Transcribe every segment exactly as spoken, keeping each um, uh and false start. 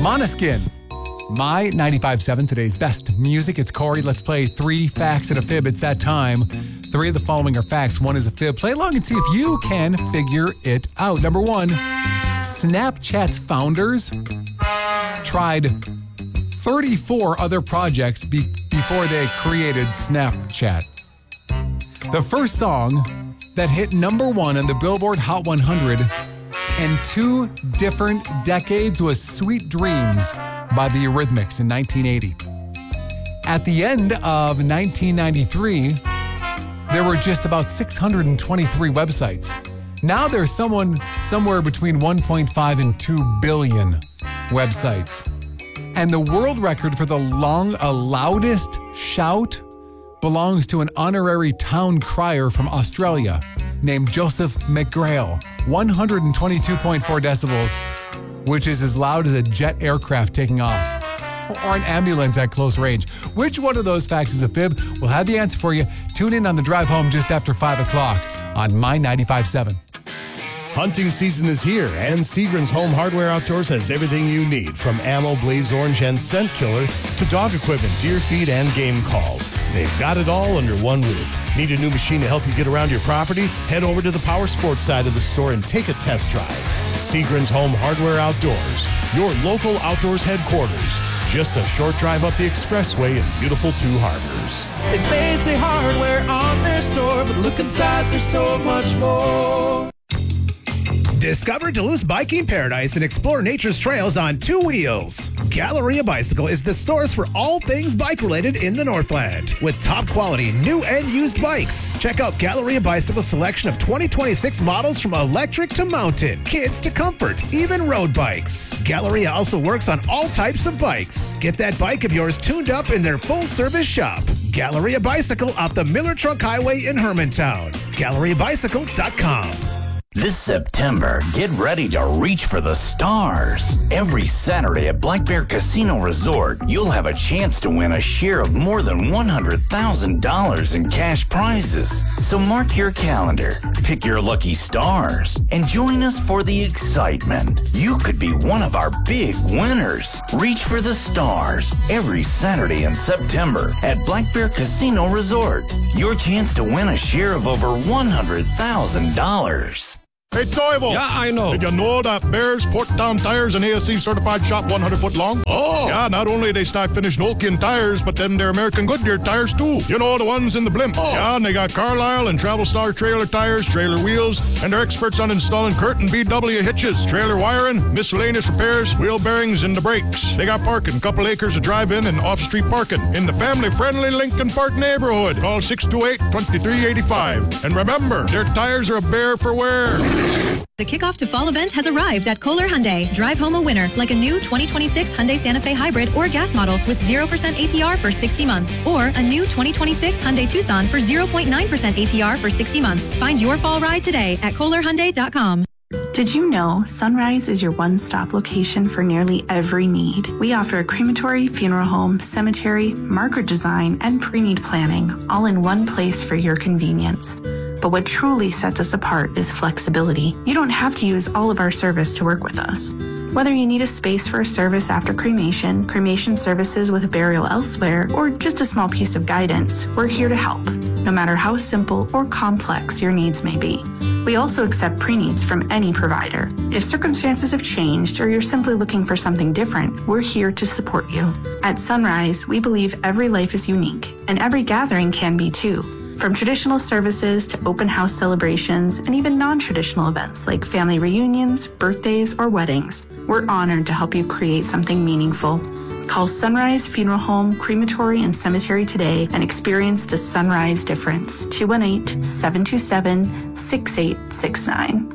Måneskin. My ninety-five seven, today's best music. It's Corey. Let's play three facts and a fib. It's that time. Three of the following are facts. One is a fib. Play along and see if you can figure it out. Number one, Snapchat's founders tried thirty-four other projects be- before they created Snapchat. The first song that hit number one on the Billboard Hot one hundred in two different decades was Sweet Dreams by the Eurythmics in nineteen eighty. At the end of nineteen ninety-three, there were just about six hundred twenty-three websites. Now there's someone somewhere between one point five and two billion websites. And the world record for the long, uh, loudest shout belongs to an honorary town crier from Australia named Joseph McGrail. one hundred twenty-two point four decibels, which is as loud as a jet aircraft taking off or an ambulance at close range. Which one of those facts is a fib? We'll have the answer for you. Tune in on the drive home just after five o'clock on My ninety-five seven. Hunting season is here, and Seagram's Home Hardware Outdoors has everything you need, from ammo, blaze orange, and scent killer to dog equipment, deer feed, and game calls. They've got it all under one roof. Need a new machine to help you get around your property? Head over to the Power Sports side of the store and take a test drive. Seagram's Home Hardware Outdoors, your local outdoors headquarters. Just a short drive up the expressway in beautiful Two Harbors. They may say hardware on their store, but look inside, there's so much more. Discover Duluth's biking paradise and explore nature's trails on two wheels. Galleria Bicycle is the source for all things bike-related in the Northland. With top-quality new and used bikes. Check out Galleria Bicycle's selection of twenty twenty-six models from electric to mountain, kids to comfort, even road bikes. Galleria also works on all types of bikes. Get that bike of yours tuned up in their full-service shop. Galleria Bicycle off the Miller Trunk Highway in Hermantown. Galleria Bicycle dot com. This September, get ready to reach for the stars. Every Saturday at Black Bear Casino Resort, you'll have a chance to win a share of more than one hundred thousand dollars in cash prizes. So mark your calendar, pick your lucky stars, and join us for the excitement. You could be one of our big winners. Reach for the stars every Saturday in September at Black Bear Casino Resort. Your chance to win a share of over one hundred thousand dollars. Hey, Toivo. Yeah, I know. Did you know that Bears Porktown Tires and A S C certified shop one hundred foot long? Oh. Yeah, not only they stock finished Nokian tires, but then they're American Goodyear tires too. You know, the ones in the blimp. Oh. Yeah, and they got Carlisle and Travel Star trailer tires, trailer wheels, and they're experts on installing Curtin B W hitches, trailer wiring, miscellaneous repairs, wheel bearings, and the brakes. They got parking, couple acres of drive-in and off-street parking in the family-friendly Lincoln Park neighborhood. Call six two eight, two three eight five. And remember, their tires are a bear for wear. The kickoff to fall event has arrived at Kohler Hyundai. Drive home a winner, like a new twenty twenty-six Hyundai Santa Fe Hybrid or gas model with zero percent A P R for sixty months. Or a new twenty twenty-six Hyundai Tucson for zero point nine percent A P R for sixty months. Find your fall ride today at Kohler Hyundai dot com. Did you know Sunrise is your one-stop location for nearly every need? We offer a crematory, funeral home, cemetery, marker design, and pre-need planning, all in one place for your convenience. But what truly sets us apart is flexibility. You don't have to use all of our service to work with us. Whether you need a space for a service after cremation, cremation services with a burial elsewhere, or just a small piece of guidance, we're here to help, no matter how simple or complex your needs may be. We also accept pre-needs from any provider. If circumstances have changed or you're simply looking for something different, we're here to support you. At Sunrise, we believe every life is unique, and every gathering can be too. From traditional services to open house celebrations and even non-traditional events like family reunions, birthdays, or weddings, we're honored to help you create something meaningful. Call Sunrise Funeral Home, Crematory, and Cemetery today and experience the Sunrise difference. two one eight, seven two seven, six eight six nine.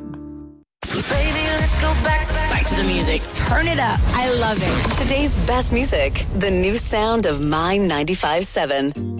Baby, let's go back, back to the music. Turn it up. I love it. Today's best music, the new sound of My ninety-five seven.